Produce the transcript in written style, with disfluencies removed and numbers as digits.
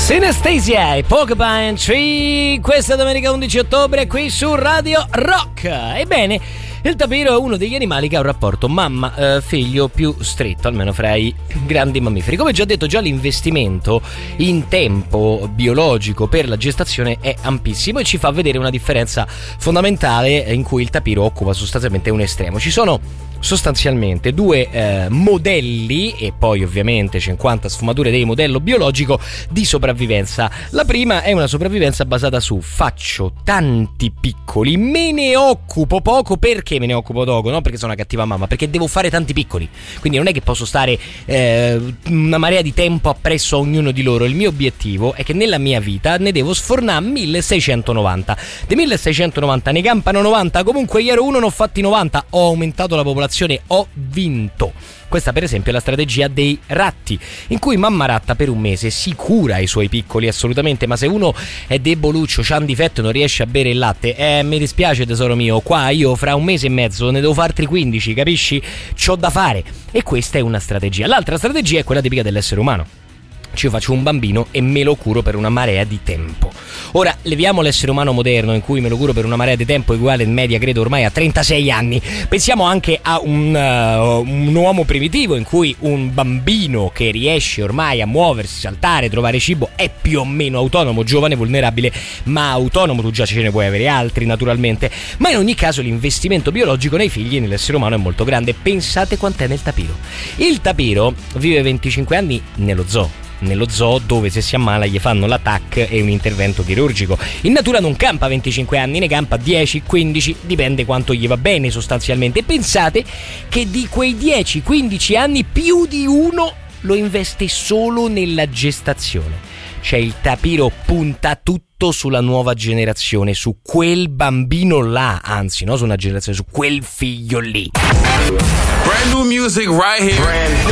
Synesthesia e Porcupine Tree questa domenica 11 ottobre qui su Radio Rock. Ebbene, il tapiro è uno degli animali che ha un rapporto mamma-figlio più stretto, almeno fra i grandi mammiferi. Come già detto, già l'investimento in tempo biologico per la gestazione è ampissimo e ci fa vedere una differenza fondamentale in cui il tapiro occupa sostanzialmente un estremo. Ci sono sostanzialmente due modelli e poi ovviamente 50 sfumature del modello biologico di sopravvivenza. La prima è una sopravvivenza basata su faccio tanti piccoli, me ne occupo poco. Perché me ne occupo poco? Non perché sono una cattiva mamma, perché devo fare tanti piccoli, quindi non è che posso stare una marea di tempo appresso a ognuno di loro. Il mio obiettivo è che nella mia vita ne devo sfornare 1690. Dei 1690 ne campano 90, comunque io ero uno, ne ho fatti 90, ho aumentato la popolazione, ho vinto. Questa per esempio è la strategia dei ratti, in cui mamma ratta per un mese si cura i suoi piccoli assolutamente, ma se uno è deboluccio, c'ha un difetto e non riesce a bere il latte, mi dispiace tesoro mio, qua io fra un mese e mezzo ne devo fare altri 15, capisci? C'ho da fare. E questa è una strategia. L'altra strategia è quella tipica dell'essere umano. Ci faccio un bambino e me lo curo per una marea di tempo. Ora, leviamo l'essere umano moderno in cui me lo curo per una marea di tempo uguale in media credo ormai a 36 anni. Pensiamo anche a un uomo primitivo in cui un bambino che riesce ormai a muoversi, saltare, trovare cibo è più o meno autonomo, giovane, vulnerabile, ma autonomo. Tu già ce ne puoi avere altri naturalmente, ma in ogni caso l'investimento biologico nei figli e nell'essere umano è molto grande. Pensate quant'è nel tapiro. Il tapiro vive 25 anni nello zoo dove se si ammala gli fanno la TAC e un intervento chirurgico. In natura non campa 25 anni, ne campa 10, 15, dipende quanto gli va bene sostanzialmente. E pensate che di quei 10-15 anni più di uno lo investe solo nella gestazione. Cioè il tapiro punta tutto sulla nuova generazione, su quel bambino là, anzi no su una generazione, su quel figlio lì. Brand new music right here.